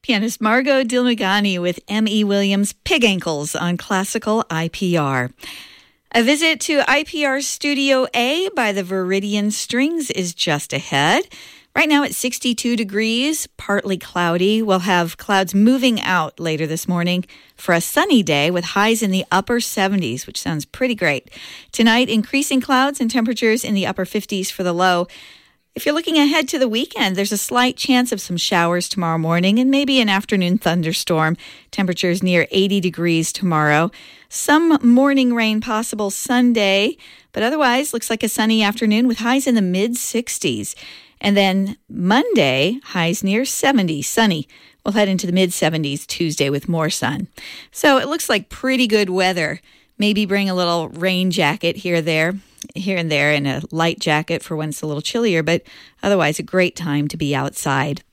Pianist Margot Dilmagani with M.E. Williams' Pig Ankles on classical IPR. A visit to IPR Studio A by the Viridian Strings is just ahead. Right now it's 62 degrees, partly cloudy. We'll have clouds moving out later this morning for a sunny day with highs in the upper 70s, which sounds pretty great. Tonight, increasing clouds and temperatures in the upper 50s for the low. If you're looking ahead to the weekend, there's a slight chance of some showers tomorrow morning and maybe an afternoon thunderstorm. Temperatures near 80 degrees tomorrow. Some morning rain possible Sunday, but otherwise looks like a sunny afternoon with highs in the mid-60s. And then Monday, highs near 70, sunny. We'll head into the mid-70s Tuesday with more sun. So it looks like pretty good weather. Maybe bring a little rain jacket here and there, and a light jacket for when it's a little chillier, but otherwise a great time to be outside.